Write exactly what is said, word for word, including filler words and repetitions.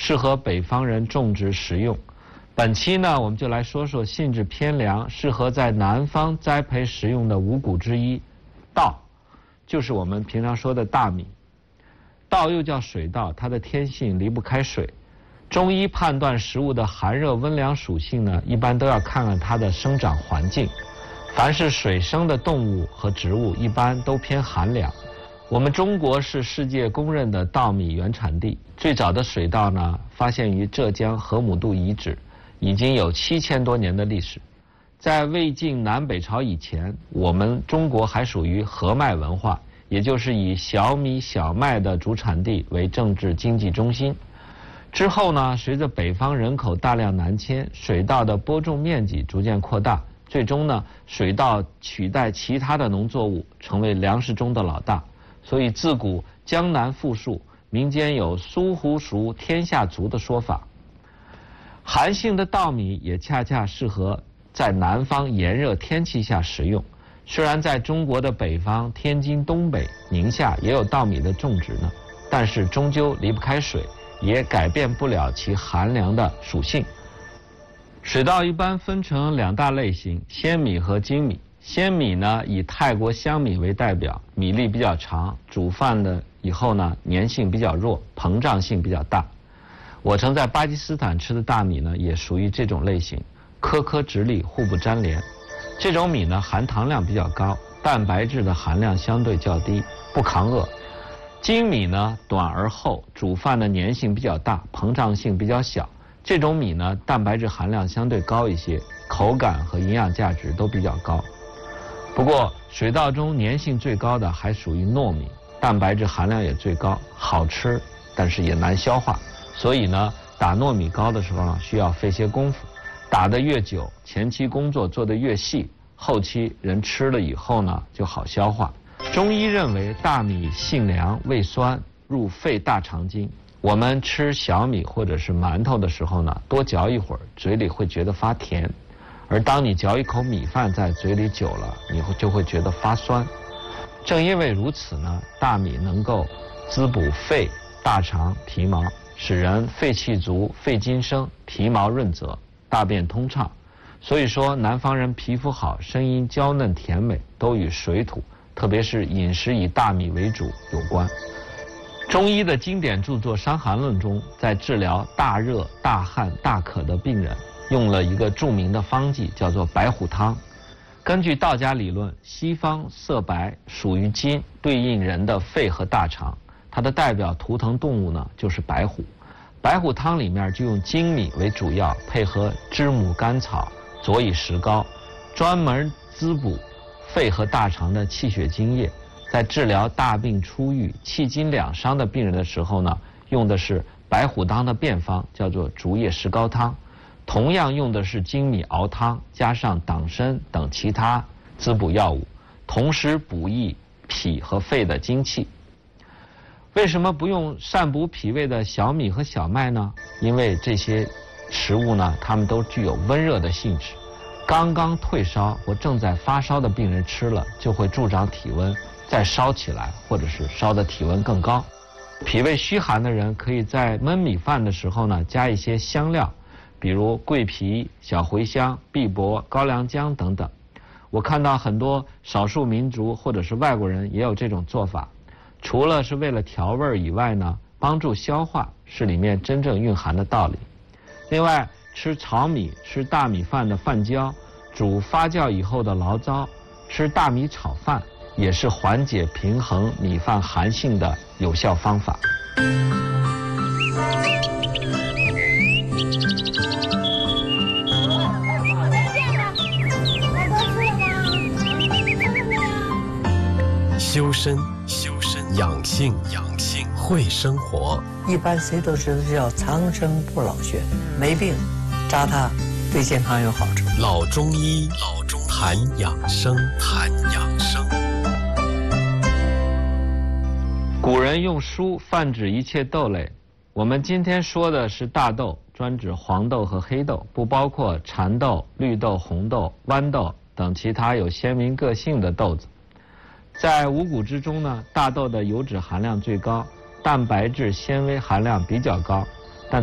适合北方人种植食用。本期呢，我们就来说说性质偏凉、适合在南方栽培食用的五谷之一——稻，就是我们平常说的大米。稻又叫水稻，它的天性离不开水。中医判断食物的寒热温凉属性呢，一般都要看看它的生长环境。凡是水生的动物和植物，一般都偏寒凉。我们中国是世界公认的稻米原产地，最早的水稻呢，发现于浙江河姆渡遗址，已经有七千多年的历史。在魏晋南北朝以前，我们中国还属于河麦文化，也就是以小米、小麦的主产地为政治经济中心。之后呢，随着北方人口大量南迁，水稻的播种面积逐渐扩大，最终呢，水稻取代其他的农作物，成为粮食中的老大。所以自古江南富庶，民间有苏湖熟天下足的说法。寒性的稻米也恰恰适合在南方炎热天气下食用。虽然在中国的北方，天津东北、宁夏也有稻米的种植呢，但是终究离不开水，也改变不了其寒凉的属性。水稻一般分成两大类型，鲜米和精米。鲜米呢，以泰国香米为代表，米粒比较长，煮饭的以后呢，粘性比较弱，膨胀性比较大。我曾在巴基斯坦吃的大米呢，也属于这种类型，颗颗直立，互不粘连。这种米呢，含糖量比较高，蛋白质的含量相对较低，不抗饿。精米呢，短而厚，煮饭的粘性比较大，膨胀性比较小。这种米呢，蛋白质含量相对高一些，口感和营养价值都比较高。不过，水稻中粘性最高的还属于糯米，蛋白质含量也最高，好吃，但是也难消化。所以呢，打糯米糕的时候呢，需要费些功夫。打得越久，前期工作做得越细，后期人吃了以后呢，就好消化。中医认为大米性凉味酸，入肺大肠经。我们吃小米或者是馒头的时候呢，多嚼一会儿，嘴里会觉得发甜。而当你嚼一口米饭在嘴里久了，你会就会觉得发酸。正因为如此呢，大米能够滋补肺、大肠、皮毛，使人肺气足、肺经生、皮毛润泽、大便通畅。所以说，南方人皮肤好、声音娇嫩甜美，都与水土，特别是饮食以大米为主有关。中医的经典著作《伤寒论》中，在治疗大热、大汗、大渴的病人，用了一个著名的方剂，叫做白虎汤。根据道家理论，西方色白属于金，对应人的肺和大肠，它的代表图腾动物呢就是白虎。白虎汤里面就用精米为主要，配合知母甘草、佐以石膏，专门滋补肺和大肠的气血津液。在治疗大病初愈、气筋两伤的病人的时候呢，用的是白虎汤的变方，叫做竹叶石膏汤。同样用的是精米熬汤，加上党参等其他滋补药物，同时补益脾和肺的精气。为什么不用善补脾胃的小米和小麦呢？因为这些食物呢，它们都具有温热的性质。刚刚退烧或正在发烧的病人吃了，就会助长体温，再烧起来，或者是烧的体温更高。脾胃虚寒的人，可以在焖米饭的时候呢，加一些香料，比如桂皮、小茴香、碧柏、高良姜等等。我看到很多少数民族或者是外国人也有这种做法，除了是为了调味以外呢，帮助消化是里面真正蕴含的道理。另外，吃炒米、吃大米饭的饭焦，煮发酵以后的醪糟，吃大米炒饭，也是缓解平衡米饭寒性的有效方法。 修身，修身；养性，养性；会生活。 一般谁都知道叫长生不老穴，没病扎它对健康有好处。 老中医，老中谈养生，谈养生。 古人用书泛指一切豆类，我们今天说的是大豆，专指黄豆和黑豆，不包括蚕豆、绿豆、红豆、豌豆等其他有鲜明个性的豆子。在五谷之中呢，大豆的油脂含量最高，蛋白质纤维含量比较高，